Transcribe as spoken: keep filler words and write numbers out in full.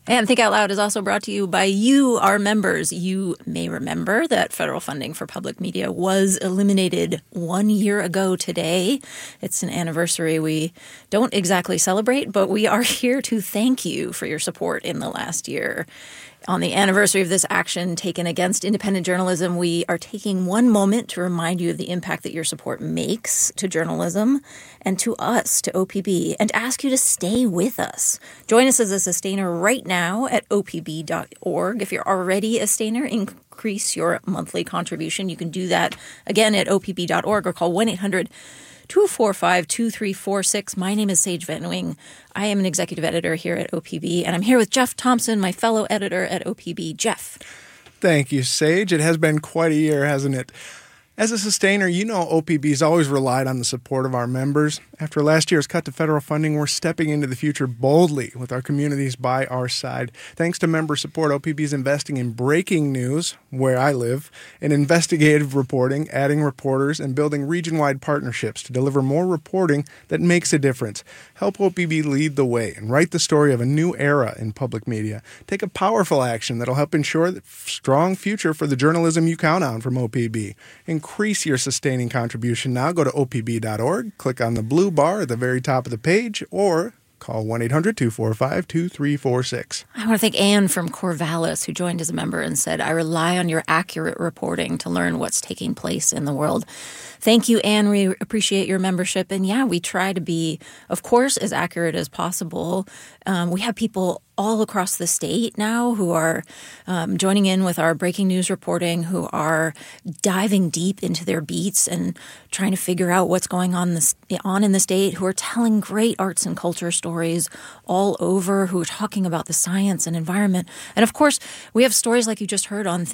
And Think Out Loud is also brought to you by you, our members. You may remember that federal funding for public media was eliminated one year ago today. It's an anniversary we don't exactly celebrate, but we are here to thank you for your support in the last year. On the anniversary of this action taken against independent journalism, we are taking one moment to remind you of the impact that your support makes to journalism and to us, to O P B, and ask you to stay with us. Join us as a sustainer right now at O P B dot org. If you're already a sustainer, increase your monthly contribution. You can do that, again, at O P B dot org or call one eight hundred two four five two three four six. My name is Sage Van Wing. I am an executive editor here at O P B, and I'm here with Jeff Thompson, my fellow editor at O P B. Jeff. Thank you, Sage. It has been quite a year, hasn't it? As a sustainer, you know O P B's always relied on the support of our members. After last year's cut to federal funding, we're stepping into the future boldly with our communities by our side. Thanks to member support, O P B is investing in breaking news, where I live, in investigative reporting, adding reporters, and building region-wide partnerships to deliver more reporting that makes a difference. Help O P B lead the way and write the story of a new era in public media. Take a powerful action that'll help ensure a strong future for the journalism you count on from O P B. Increase your sustaining contribution now. Go to O P B dot org, click on the blue bar at the very top of the page, or call one eight hundred two four five two three four six. I want to thank Anne from Corvallis, who joined as a member and said, I rely on your accurate reporting to learn what's taking place in the world. Thank you, Anne. We appreciate your membership. And yeah, we try to be, of course, as accurate as possible. Um, we have people all across the state now who are um, joining in with our breaking news reporting, who are diving deep into their beats and trying to figure out what's going on, this, on in the state, who are telling great arts and culture stories all over, who are talking about the science and environment. And of course, we have stories like you just heard on